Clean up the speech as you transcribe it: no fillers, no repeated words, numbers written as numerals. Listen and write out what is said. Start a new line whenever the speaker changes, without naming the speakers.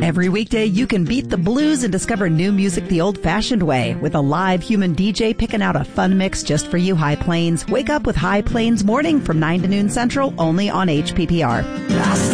Every weekday, you can beat the blues and discover new music the old-fashioned way with a live human DJ picking out a fun mix just for you, High Plains. Wake up with High Plains Morning from 9 to noon Central, only on HPPR.